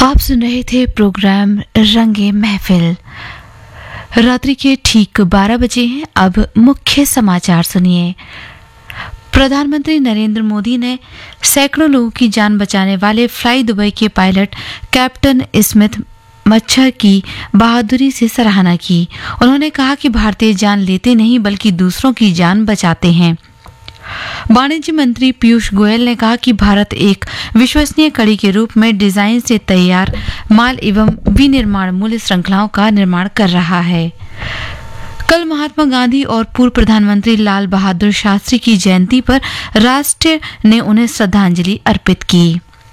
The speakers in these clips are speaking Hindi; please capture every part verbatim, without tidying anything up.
आप सुन रहे थे प्रोग्राम रंगे महफिल। रात्रि के ठीक बारह बजे हैं। अब मुख्य समाचार सुनिए। प्रधानमंत्री नरेंद्र मोदी ने सैकड़ों लोगों की जान बचाने वाले फ्लाई दुबई के पायलट कैप्टन स्मिथ मच्छर की बहादुरी से सराहना की। उन्होंने कहा कि भारतीय जान लेते नहीं बल्कि दूसरों की जान बचाते हैं। वाणिज्य मंत्री पीयूष गोयल ने कहा कि भारत एक विश्वसनीय कड़ी के रूप में डिजाइन से तैयार माल एवं विनिर्माण मूल्य श्रृंखलाओं का निर्माण कर रहा है। कल महात्मा गांधी और पूर्व प्रधानमंत्री लाल बहादुर शास्त्री की जयंती पर राष्ट्र ने उन्हें श्रद्धांजलि अर्पित की।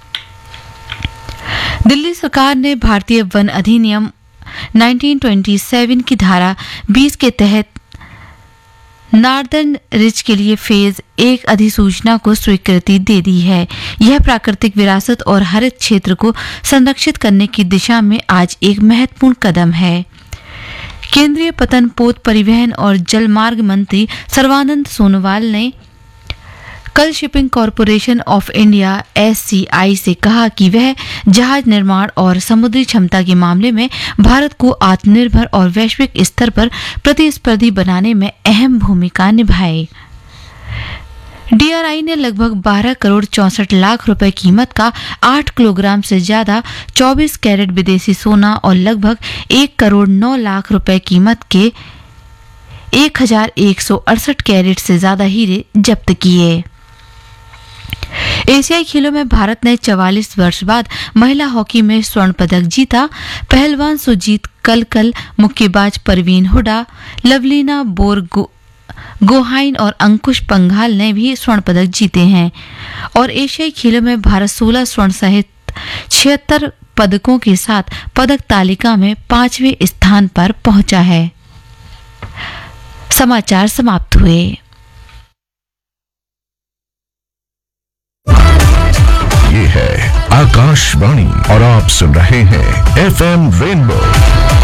दिल्ली सरकार ने भारतीय वन अधिनियम उन्नीस सौ सत्ताईस की धारा बीस के तहत नॉर्दर्न रिज के लिए फेज एक अधिसूचना को स्वीकृति दे दी है। यह प्राकृतिक विरासत और हरित क्षेत्र को संरक्षित करने की दिशा में आज एक महत्वपूर्ण कदम है। केंद्रीय पतन पोत परिवहन और जलमार्ग मंत्री सर्बानंद सोनोवाल ने कल shipping corporation of India S C आई से कहा कि वह जहाज निर्माण और समुद्री क्षमता के मामले में भारत को आत्मनिर्भर और वैश्विक स्तर पर प्रतिस्पर्धी बनाने में अहम भूमिका निभाए। डी आर आई ने लगभग बारह करोड़ चौसठ लाख रुपए कीमत का आठ किलोग्राम से ज्यादा चौबीस कैरेट विदेशी सोना और लगभग एक करोड़ नौ लाख रुपए कीमत के एक हजार एक सौ अड़सठ कैरेट से ज्यादा हीरे जब्त किए। एशियाई खेलों में भारत ने चवालीस वर्ष बाद महिला हॉकी में स्वर्ण पदक जीता। पहलवान सुजीत कलकल, मुक्केबाज परवीन हुडा, लवलीना बोरगो गोहाइन और अंकुश पंघाल ने भी स्वर्ण पदक जीते हैं और एशियाई खेलों में भारत सोलह स्वर्ण सहित छिहत्तर पदकों के साथ पदक तालिका में पांचवें स्थान पर पहुंचा है। समाचार समाप्त हुए। ये है आकाशवाणी और आप सुन रहे हैं एफ एम रेनबो